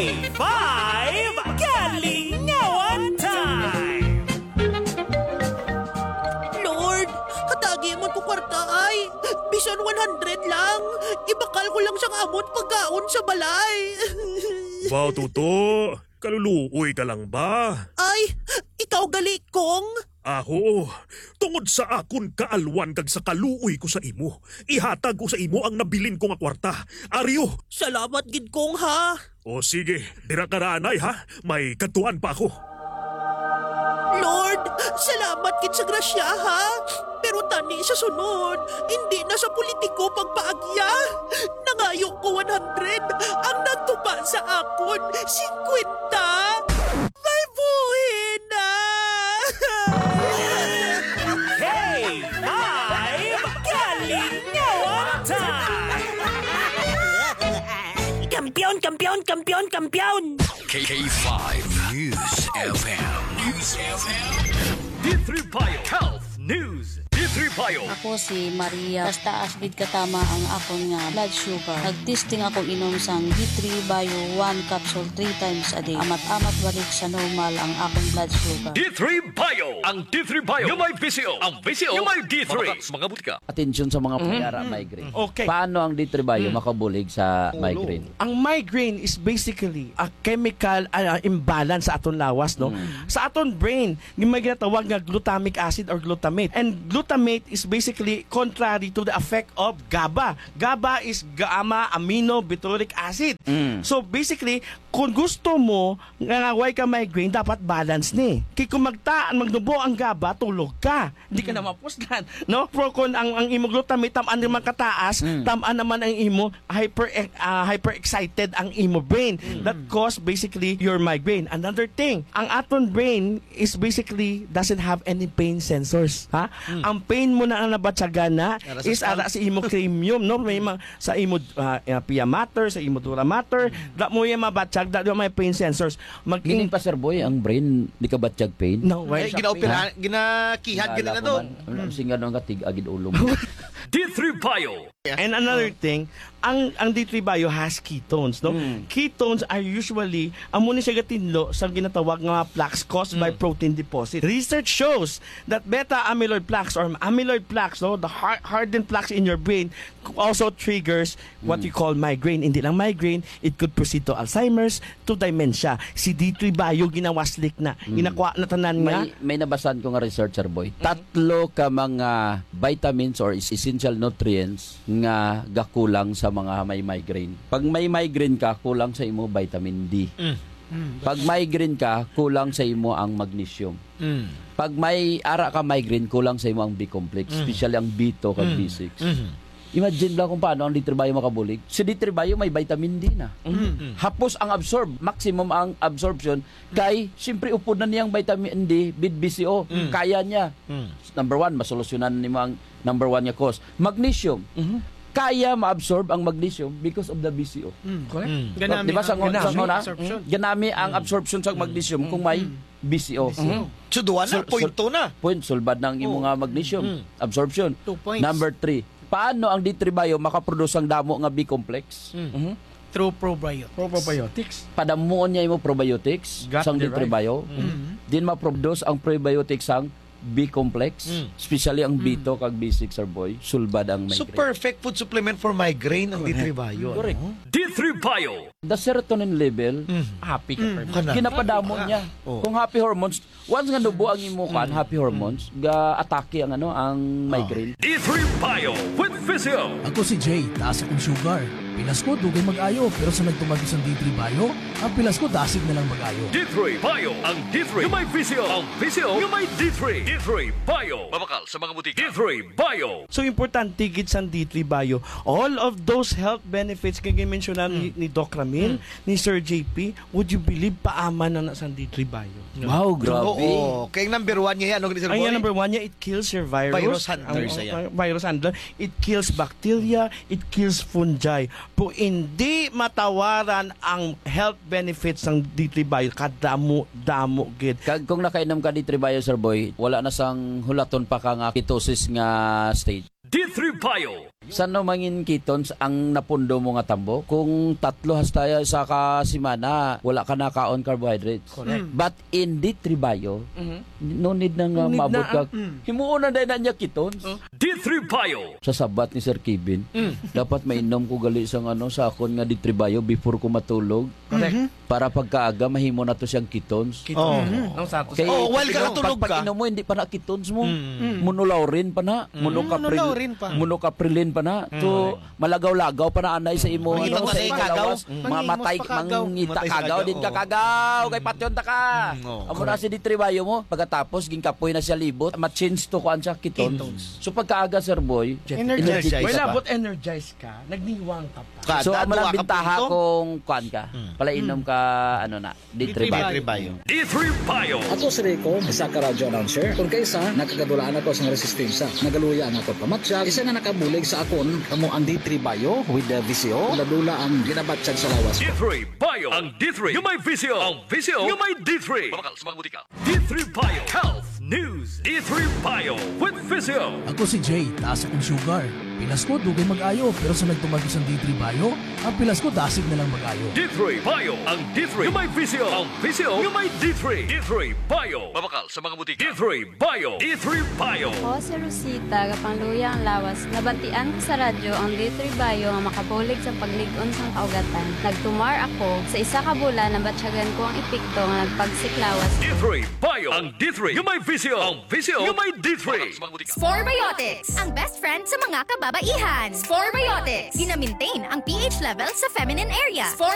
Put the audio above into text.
K5 Kalingawan Time! Lord, hatagi man ko kwarta ay. Bisan 100 lang. Ibakal ko lang siyang amot pagkaon sa balay. Wow, Tuto. Kaluluoy ka lang ba? Ay, ikaw gali kong. Aho, tungod sa akon kaalwan kag sa kaluoy ko sa imo, ihatag ko sa imo ang nabilin ko nga kwarta. Aryo! Salamat gid kong ha. O sige, dira ka na anay ha, may katuan pa ako. Lord, salamat gid sa grasya ha. Pero tani sa sunod, hindi na sa politiko pagpaagya. Nangayo ko 100, ang nagtupa sa akon 50. May buhay na. K5 Kalingawan Time! Kampiyon, kampiyon, kampiyon, kampiyon. K5 News FM. News FM. D3 Bio Health News. D3 Bio. Ako si Maria. Taas gid katama ang akong nga blood sugar. Nagtesting ako inom sang D3 Bio 1 capsule 3 times a day. Amat-amat balik sa normal ang akong blood sugar. D3 Bio. Ang D3 Bio. Yung may VCO. Ang VCO. Yung may D3. Mga butika. Atensyon sa mga payara migraine. Okay. Paano ang D3 Bio makabulig sa migraine? Ang migraine is basically a chemical imbalance sa aton lawas, no? Sa aton brain, may ginatawag nga glutamic acid or glutamate. And glutamate is basically contrary to the effect of GABA. GABA is gamma amino butyric acid. So basically, kung gusto mo nga way ka migraine, dapat balance ni. Kaya kung magnubo ang GABA, tulog ka. Hindi ka na mapuslan, no? Pero kung ang imo glutamate tamaan naman kataas, tamaan naman ang imo hyper excited ang imo brain. That cause basically your migraine. Another thing, ang aton brain is basically doesn't have any pain sensors, ha? Ang pain mo na ang nabatsagan na is ara sa imo cranium, no? May sa imo pia mater, sa imo dura mater, da mo yung mabatsag, da may pain sensors. Gining pa sir boy, ang brain di ka batjag pain? No, why Ginaopera, ginakihad gina na doon. Ang singa nung katig agid ulong. D3 Bio. And another thing, ang D3 Bio has ketones, no? Ketones are usually amo ni siya gatinlo sa ginatawag nga plaques caused by protein deposit. Research shows that beta amyloid plaques or amyloid plaques, no, the hardened plaques in your brain also triggers what you call migraine. Hindi lang migraine, it could proceed to Alzheimer's, to dementia. Si D3 Bio ginawaslik na. Inakuha na tanan nga. May nabasan ko nga researcher boy. Tatlo ka mga vitamins or essential nutrients nga gakulang sa mga may migraine. Pag may migraine ka, kulang sa imo vitamin D. Pag migraine ka, kulang sa imo ang magnesium. Pag may ara ka migraine, kulang sa imo ang B-complex, especially ang B2 kag B6. Imagine lang kung paano ang D3 Bio makabulig. Si D3 Bio may vitamin D na. Hapos ang absorb, maximum ang absorption kay siyempre upod na niyang vitamin D with BCO. Kaya niya. Number one, masolusyonan ni mo ang number one nga cause. Magnesium. Kaya ma-absorb ang magnesium because of the BCO. Correct? Di ba sa una? Ganami ang absorption sa magnesium kung may BCO. Suduan na, point 2 na. Point, sulbad ng imo nga magnesium. Absorption. 2 points. Number 3, paano ang D3 Bio makaproduce ang damo nga B-complex? Through probiotics. Padamuon niya imo probiotics sang D3 Bio. Din ma-produce ang probiotics sang B-complex, especially ang B2 kag B6 sir boy, sulbad ang migraine. So perfect food supplement for migraine ang D3 Bio. Correct. D3 Bio. The serotonin level, Happy ka. ginapadamo niya. Kung happy hormones, once nga nubo ang imo kan, happy hormones, ga atake ang ang migraine. D3 Bio with VCO. Ako si Jay, taas akong sugar. Pilas ko, dugay mag-ayo. Pero sa nagtumagis ang D3 Bio, ang pilas ko, dasig na lang mag-ayo. D3 Bio. Ang D3 yung may VCO. Ang VCO yung may D3. D3 Bio. Mabakal sa mga butika. D3 Bio. So importante gid sa D3 Bio, all of those health benefits kay mentionan ni Doc Ramil, ni Sir JP, would you believe paaman na sa D3 Bio? Wow, grabe. Oo. Kaya number 1 niya yan. Ang number 1 niya, it kills your virus. Virus handler siya. Virus handler. It kills bacteria, it kills fungi. Po hindi matawaran ang health benefits ng D3 Bio, kadamo gid. Kag kung nakainom ka D3 Bio sir boy, wala na sang hulaton pa ka nga ketosis nga state. D3 Bio. Saan no mangin kitons ang napundo mo nga tambo? Kung tatlo hasta sa kasimana, wala ka na kaon carbohydrates. Correct. But in D3 Bio, no need na nga No need maabot na, ka. Himuon na dahil na niya kitons. D3 Bio. Sa sabat ni Sir Kevin, dapat mainom ko gali sa sa akon nga D3 Bio before ko matulog. Correct. Para pagkaaga mahimo na to siyang kitons. Nung sa ato. Kay, while ka natulog ka. Pag inom mo, hindi pa na kitons mo. Monolaurin pa na. Monolaurin pa. Monocaprilin pa na. So, malagaw-lagaw pa na anay sa imo. Mangimos sa pa kagaw. lawas. Mamatay, mangita Matay sa kagaw. Din ka kagaw. Kay patyon ta ka. Amo na si Ditribayo mo. Pagkatapos, ginkapoy na siya libot. Ma-change to kuan siya kitons. So, pagkaaga, Sir Boy, Energize. energetic Wala, ka pa. but energize ka. Nagniwang ka pa. So, ang malang bintaha kung kuan ka. Palainom ka, D3 Bio. D3 Bio. Ako si Rico, isa ka radio announcer. Kung kaysa, nakagadulaan ako sa resistensya. Nagaluya na ako pamatsyag. Isa nga nakabulig sa akon, kamo ang D3 Bio with the VCO. Ladula ang ginabatsyag sa lawas. D3 Bio. Ang D3 yung may visyo. Ang visyo yung may D3. Mabakal sa mga butika. D3 Bio. Health News. D3 Bio with visyo. Ako si Jay, taas akong sugar. Pilas ko, dugay mag-ayo, pero sa nagtumagos ang D3 Bio, ang pilas ko dasig na lang mag-ayo. D3 Bio. Ang D3 yung may visyo. Ang visyo yung may D3. D3 Bio. Mabakal sa mga butika. D3 Bio. D3 Bio. Ako si Rosita, kapangluya ang lawas. Nabatian ko sa radyo ang D3 Bio nga makabulig sa pagligon sa kaugatan. Nagtumar ako sa isa ka bulan na batsyagan ko ang epekto nga nagpagsiklawas. D3 Bio. Ang D3 yung may visyo. Ang visyo yung may D3. Mabakal sa mga butika. Sporebiotics, ang best friend sa mga kababaihan. Sporebiotics, gina-maintain ang pH level sa feminine area.